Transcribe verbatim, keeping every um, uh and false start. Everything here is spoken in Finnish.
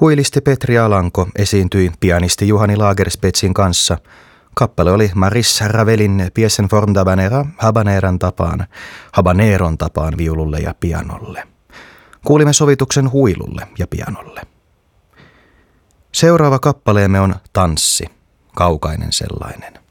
Huilisti Petri Alanko esiintyi pianisti Juhani Lagerspetsin kanssa. Kappale oli Maurice Ravelin Pièce en forme d'habanera habaneran tapaan, habaneron tapaan viululle ja pianolle. Kuulimme sovituksen huilulle ja pianolle. Seuraava kappaleemme on Tanssi, kaukainen sellainen.